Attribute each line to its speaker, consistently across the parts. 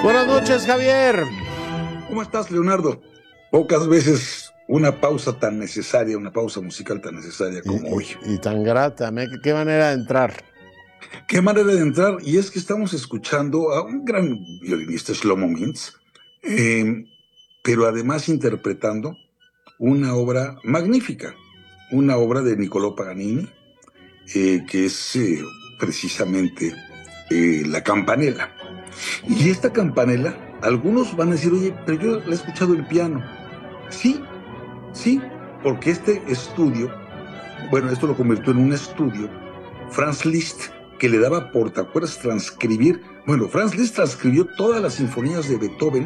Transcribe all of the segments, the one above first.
Speaker 1: Buenas noches, Javier.
Speaker 2: ¿Cómo estás, Leonardo? Pocas veces una pausa tan necesaria, una pausa musical tan necesaria como hoy.
Speaker 1: Y tan grata. Qué manera de entrar.
Speaker 2: Qué manera de entrar. Y es que estamos escuchando a un gran violinista, Shlomo Mintz, pero además interpretando una obra magnífica, una obra de Niccolò Paganini, que es precisamente La Campanella. Y esta campanela, algunos van a decir, oye, pero yo la he escuchado en piano. Sí, porque este estudio, bueno, esto lo convirtió en un estudio, Franz Liszt, que le daba por, ¿te acuerdas? Transcribir. Bueno, Franz Liszt transcribió todas las sinfonías de Beethoven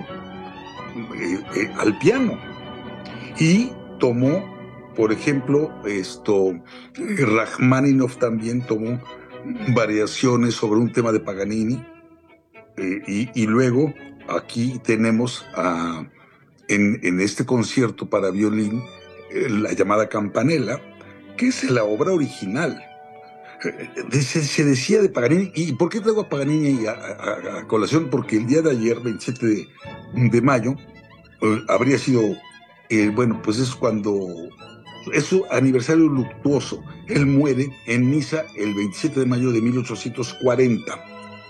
Speaker 2: al piano. Y tomó, por ejemplo, Rachmaninoff también tomó variaciones sobre un tema de Paganini. Y luego aquí tenemos en este concierto para violín la llamada Campanella, que es la obra original. Se decía de Paganini. ¿Y por qué traigo a Paganini a colación? Porque el día de ayer, 27 de mayo, habría sido, bueno, pues es cuando es su aniversario luctuoso. Él muere en Niza el 27 de mayo de 1840.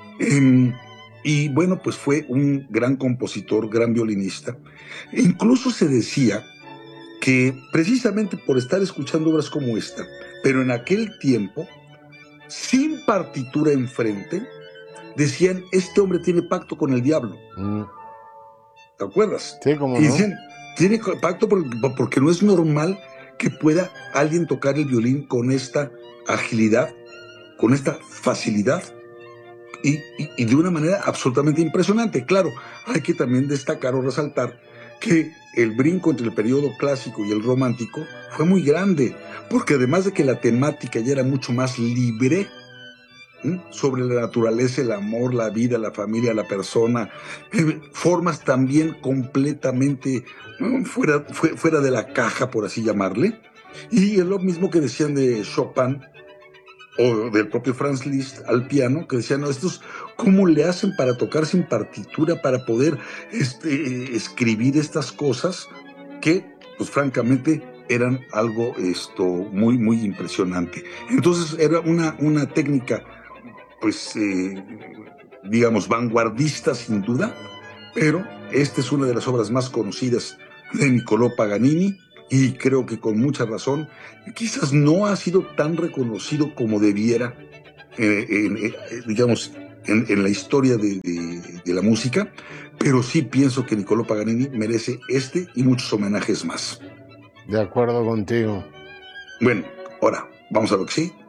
Speaker 2: Y bueno, pues fue un gran compositor, gran violinista. E incluso se decía que precisamente por estar escuchando obras como esta, pero en aquel tiempo, sin partitura enfrente, decían, este hombre tiene pacto con el diablo. ¿Te acuerdas?
Speaker 1: Sí, cómo
Speaker 2: y
Speaker 1: no.
Speaker 2: dicen, tiene pacto porque no es normal que pueda alguien tocar el violín con esta agilidad, con esta facilidad, y de una manera absolutamente impresionante. Claro, hay que también destacar o resaltar que el brinco entre el periodo clásico y el romántico fue muy grande, porque además de que la temática ya era mucho más libre, sobre la naturaleza, el amor, la vida, la familia, la persona, formas también completamente fuera de la caja, por así llamarle. Y es lo mismo que decían de Chopin o del propio Franz Liszt al piano, que decían, no, estos, ¿cómo le hacen para tocar sin partitura, para poder escribir estas cosas que, pues francamente, eran algo muy, muy impresionante? Entonces era una técnica, pues, digamos, vanguardista sin duda, pero esta es una de las obras más conocidas de Niccolò Paganini, y creo que con mucha razón, quizás no ha sido tan reconocido como debiera, digamos, en la historia de la música, pero sí pienso que Niccolò Paganini merece este y muchos homenajes más.
Speaker 1: De acuerdo contigo.
Speaker 2: Bueno, ahora, vamos a lo que sí.